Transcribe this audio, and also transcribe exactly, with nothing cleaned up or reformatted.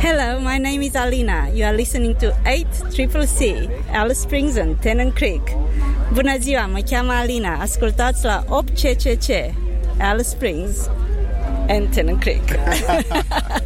Hello, my name is Alina. You are listening to eight C C C, Alice Springs and Tennant Creek. Bună ziua, mă cheamă Alina. Ascultați la opt C C C, Alice Springs and Tennant Creek.